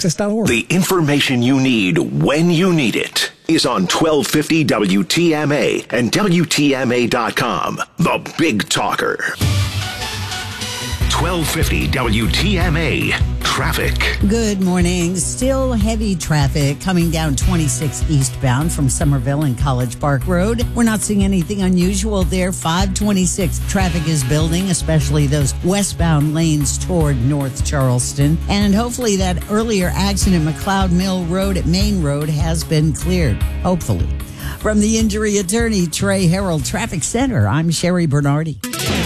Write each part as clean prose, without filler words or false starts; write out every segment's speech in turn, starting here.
access.org. The information you need when you need it is on 1250 WTMA and WTMA.com. The Big Talker. 1250 WTMA. Traffic. Good morning. Still heavy traffic coming down 26 eastbound from Somerville and College Park Road. We're not seeing anything unusual there. 526 traffic is building, especially those westbound lanes toward North Charleston. And hopefully that earlier accident at McLeod Mill Road at Main Road has been cleared. Hopefully. From the injury attorney, Trey Harold Traffic Center, I'm Sherry Bernardi.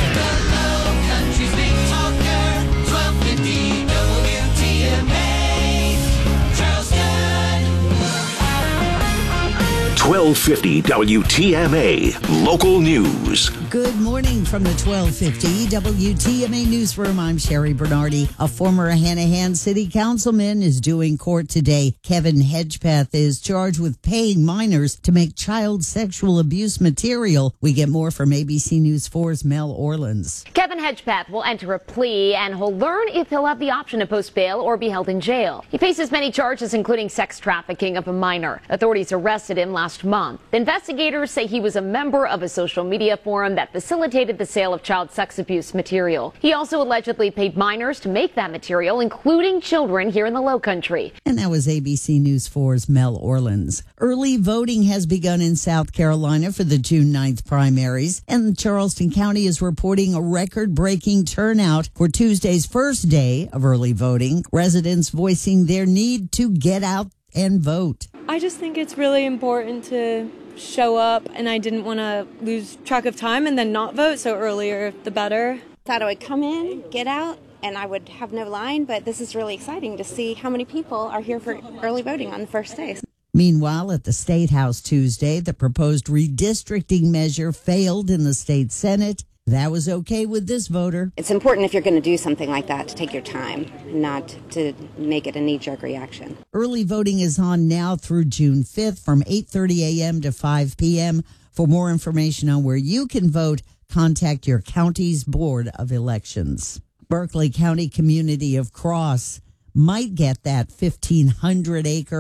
1250 WTMA Local News. Good morning from the 1250 WTMA Newsroom. I'm Sherry Bernardi. A former Hanahan City Councilman is due in court today. Kevin Hedgepeth is charged with paying minors to make child sexual abuse material. We get more from ABC News 4's Mel Orleans. Kevin Hedgepeth will enter a plea, and he'll learn if he'll have the option to post bail or be held in jail. He faces many charges, including sex trafficking of a minor. Authorities arrested him last month. The investigators say he was a member of a social media forum that facilitated the sale of child sex abuse material. He also allegedly paid minors to make that material, including children here in the Lowcountry. And that was ABC News 4's Mel Orleans. Early voting has begun in South Carolina for the June 9th primaries, and Charleston County is reporting a record-breaking turnout for Tuesday's first day of early voting. Residents voicing their need to get out and vote. I just think it's really important to show up, and I didn't want to lose track of time and then not vote, so earlier the better. Thought I would come in, get out, and I would have no line, but this is really exciting to see how many people are here for early voting on the first day. Meanwhile, at the State House Tuesday, the proposed redistricting measure failed in the state Senate. That was okay with this voter. It's important if you're going to do something like that to take your time, not to make it a knee-jerk reaction. Early voting is on now through June 5th from 8:30 a.m. to 5 p.m. For more information on where you can vote, contact your county's Board of Elections. Berkeley County community of Cross might get that 1,500-acre,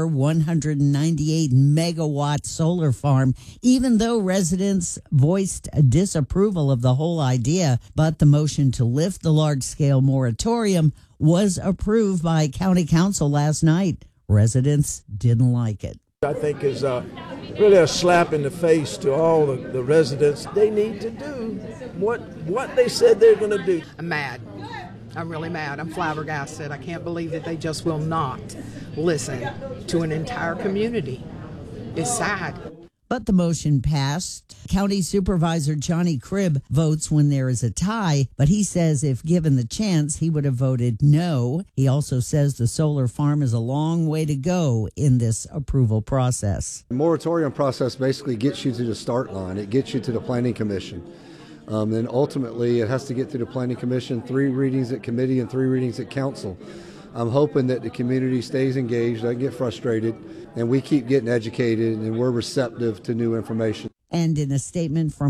198-megawatt solar farm, even though residents voiced a disapproval of the whole idea. But the motion to lift the large-scale moratorium was approved by County Council last night. Residents didn't like it. I think is really a slap in the face to all the residents. They need to do what they said they're going to do. I'm mad. I'm really mad. I'm flabbergasted. I can't believe that they just will not listen to an entire community. It's sad. But the motion passed. County Supervisor Johnny Cribb votes when there is a tie, but he says if given the chance, he would have voted no. He also says the solar farm is a long way to go in this approval process. The moratorium process basically gets you to the start line. It gets you to the Planning Commission. Then ultimately it has to get through the Planning Commission, 3 readings at committee and 3 readings at council. I'm hoping that the community stays engaged, doesn't get frustrated, and we keep getting educated and we're receptive to new information. And in a statement from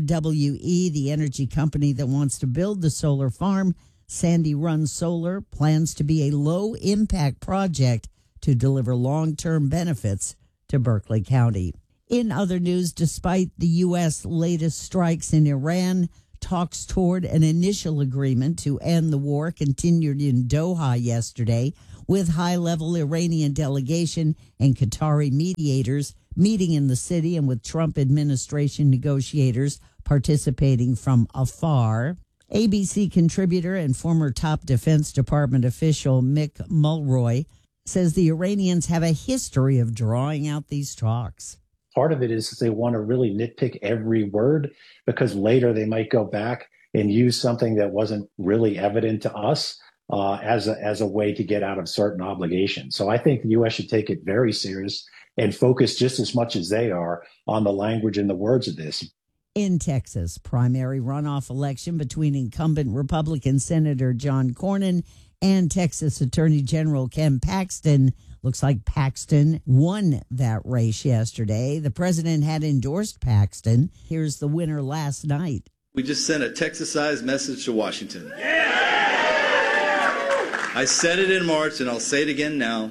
RWE, the energy company that wants to build the solar farm, Sandy Run Solar plans to be a low-impact project to deliver long-term benefits to Berkeley County. In other news, despite the U.S. latest strikes in Iran, talks toward an initial agreement to end the war continued in Doha yesterday, with high-level Iranian delegation and Qatari mediators meeting in the city and with Trump administration negotiators participating from afar. ABC contributor and former top Defense Department official Mick Mulroy says the Iranians have a history of drawing out these talks. Part of it is they want to really nitpick every word because later they might go back and use something that wasn't really evident to us as a way to get out of certain obligations. So I think the U.S. should take it very serious and focus just as much as they are on the language and the words of this. In Texas, primary runoff election between incumbent Republican Senator John Cornyn and Texas Attorney General Ken Paxton. Looks like Paxton won that race yesterday. The president had endorsed Paxton. Here's the winner last night. We just sent a Texas-sized message to Washington. I said it in March, and I'll say it again now.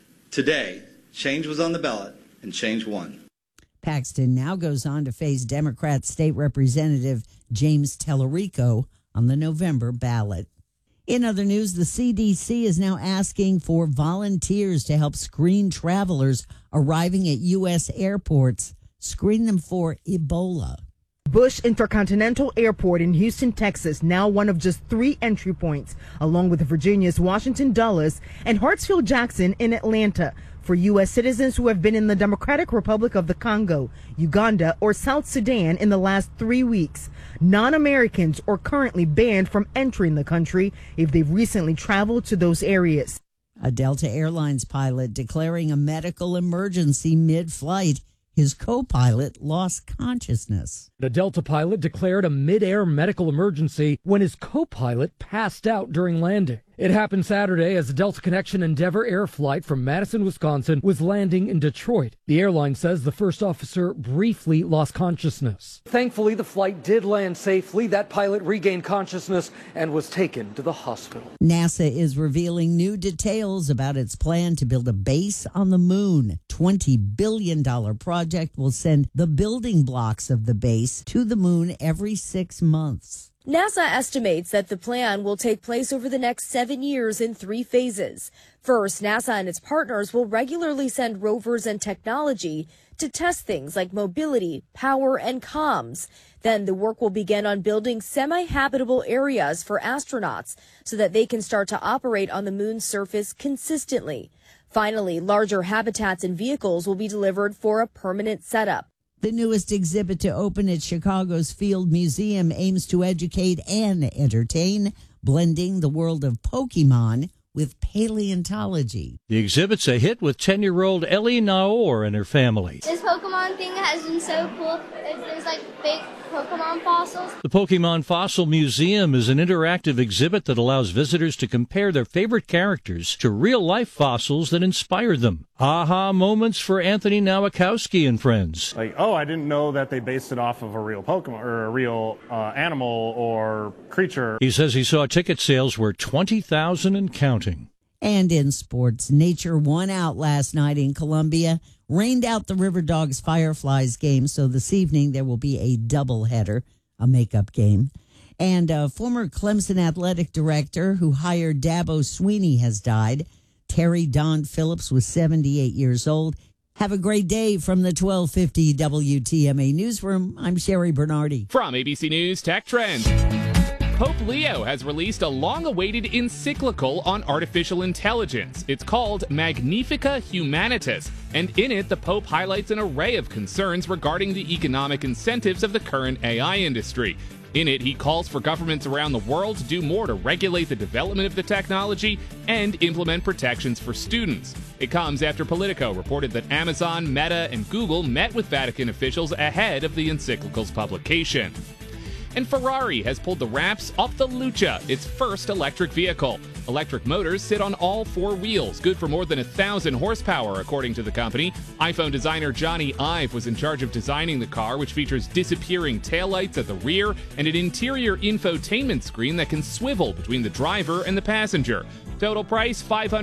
Today, change was on the ballot, and change won. Paxton now goes on to face Democrat State Representative James Tellerico on the November ballot. In other news, the CDC is now asking for volunteers to help screen travelers arriving at U.S. airports, screen them for Ebola. Bush Intercontinental Airport in Houston, Texas, now one of just 3 entry points, along with Virginia's Washington Dulles and Hartsfield-Jackson in Atlanta, for U.S. citizens who have been in the Democratic Republic of the Congo, Uganda, or South Sudan in the last 3 weeks. Non-Americans are currently banned from entering the country if they've recently traveled to those areas. A Delta Airlines pilot declaring a medical emergency mid-flight. His co-pilot lost consciousness. The Delta pilot declared a mid-air medical emergency when his co-pilot passed out during landing. It happened Saturday as the Delta Connection Endeavor Air flight from Madison, Wisconsin was landing in Detroit. The airline says the first officer briefly lost consciousness. Thankfully, the flight did land safely. That pilot regained consciousness and was taken to the hospital. NASA is revealing new details about its plan to build a base on the moon. $20 billion project will send the building blocks of the base to the moon every 6 months. NASA estimates that the plan will take place over the next 7 years in 3 phases. First, NASA and its partners will regularly send rovers and technology to test things like mobility, power, and comms. Then the work will begin on building semi-habitable areas for astronauts so that they can start to operate on the moon's surface consistently. Finally, larger habitats and vehicles will be delivered for a permanent setup. The newest exhibit to open at Chicago's Field Museum aims to educate and entertain, blending the world of Pokemon with paleontology. The exhibit's a hit with 10-year-old Ellie Naor and her family. This Pokemon thing has been so cool. There's like big Pokemon fossils. The Pokemon Fossil Museum is an interactive exhibit that allows visitors to compare their favorite characters to real-life fossils that inspired them. Aha moments for Anthony Nowakowski and friends. Like, oh, I didn't know that they based it off of a real Pokemon or a real animal or creature. He says he saw ticket sales were 20,000 and counting. And in sports, Nature won out last night in Columbia, rained out the River Dogs Fireflies game, so this evening there will be a doubleheader, a makeup game. And former Clemson athletic director who hired Dabo Swinney has died. Terry Don Phillips was 78 years old. Have a great day from the 1250 WTMA Newsroom. I'm Sherry Bernardi. From ABC News Tech Trends. Pope Leo has released a long-awaited encyclical on artificial intelligence. It's called Magnifica Humanitas, and in it, the Pope highlights an array of concerns regarding the economic incentives of the current AI industry. In it, he calls for governments around the world to do more to regulate the development of the technology and implement protections for students. It comes after Politico reported that Amazon, Meta, and Google met with Vatican officials ahead of the encyclical's publication. And Ferrari has pulled the wraps off the Lucha, its first electric vehicle. Electric motors sit on all 4 wheels, good for more than 1,000 horsepower, according to the company. iPhone designer Johnny Ive was in charge of designing the car, which features disappearing taillights at the rear and an interior infotainment screen that can swivel between the driver and the passenger. Total price,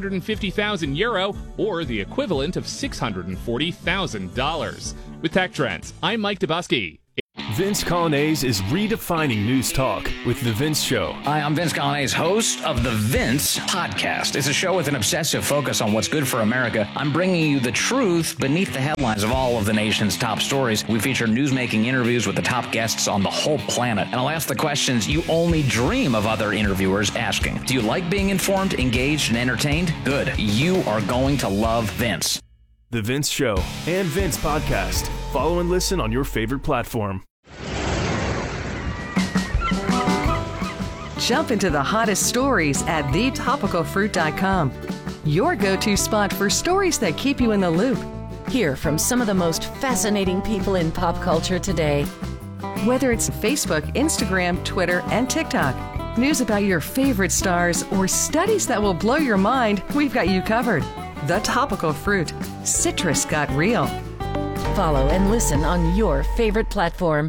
€550,000, or the equivalent of $640,000. With Tech Trends, I'm Mike Dubusky. Vince Colonnese is redefining news talk with The Vince Show. Hi, I'm Vince Colonnese, host of The Vince Podcast. It's a show with an obsessive focus on what's good for America. I'm bringing you the truth beneath the headlines of all of the nation's top stories. We feature newsmaking interviews with the top guests on the whole planet. And I'll ask the questions you only dream of other interviewers asking. Do you like being informed, engaged, and entertained? Good. You are going to love Vince. The Vince Show and Vince Podcast. Follow and listen on your favorite platform. Jump into the hottest stories at thetopicalfruit.com. Your go-to spot for stories that keep you in the loop. Hear from some of the most fascinating people in pop culture today. Whether it's Facebook, Instagram, Twitter, and TikTok, news about your favorite stars, or studies that will blow your mind, we've got you covered. The Topical Fruit. Citrus got real. Follow and listen on your favorite platform.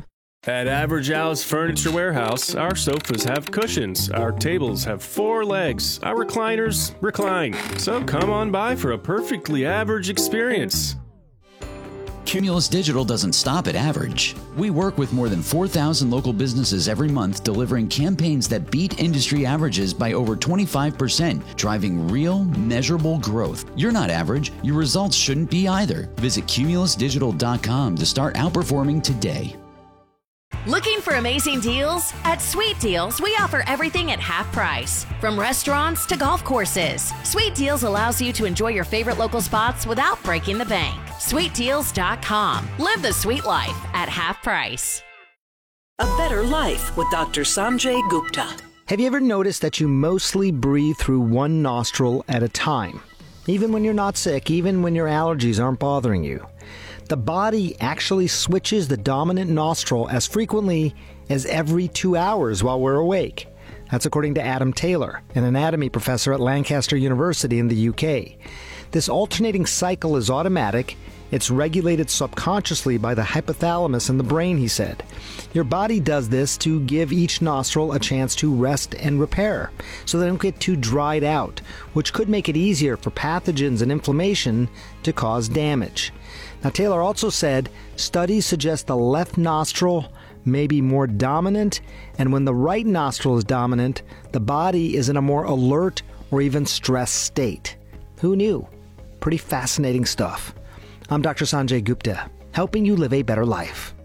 At Average Al's Furniture Warehouse, our sofas have cushions, our tables have 4 legs, our recliners recline. So come on by for a perfectly average experience. Cumulus Digital doesn't stop at average. We work with more than 4,000 local businesses every month, delivering campaigns that beat industry averages by over 25%, driving real, measurable growth. You're not average. Your results shouldn't be either. Visit cumulusdigital.com to start outperforming today. Looking for amazing deals? At Sweet Deals, we offer everything at half price. From restaurants to golf courses, Sweet Deals allows you to enjoy your favorite local spots without breaking the bank. SweetDeals.com. Live the sweet life at half price. A better life with Dr. Sanjay Gupta. Have you ever noticed that you mostly breathe through one nostril at a time? Even when you're not sick, even when your allergies aren't bothering you. The body actually switches the dominant nostril as frequently as every 2 hours while we're awake. That's according to Adam Taylor, an anatomy professor at Lancaster University in the UK. This alternating cycle is automatic. It's regulated subconsciously by the hypothalamus in the brain, he said. Your body does this to give each nostril a chance to rest and repair, so they don't get too dried out, which could make it easier for pathogens and inflammation to cause damage. Now, Taylor also said studies suggest the left nostril may be more dominant, and when the right nostril is dominant, the body is in a more alert or even stressed state. Who knew? Pretty fascinating stuff. I'm Dr. Sanjay Gupta, helping you live a better life.